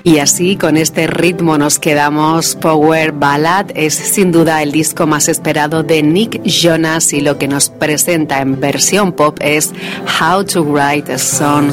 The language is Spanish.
Y así, con este ritmo nos quedamos. Power Ballad es sin duda el disco más esperado de Nick Jonas y lo que nos presenta en versión pop es How to Write a Song